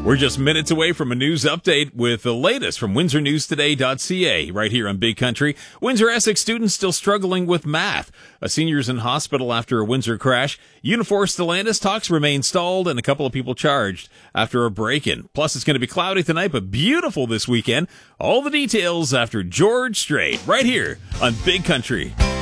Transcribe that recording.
We're just minutes away from a news update with the latest from WindsorNewsToday.ca right here on Big Country. Windsor Essex students still struggling with math. A senior's in hospital after a Windsor crash. Unifor Stellantis talks remain stalled and a couple of people charged after a break-in. Plus, it's going to be cloudy tonight, but beautiful this weekend. All the details after George Strait right here on Big Country.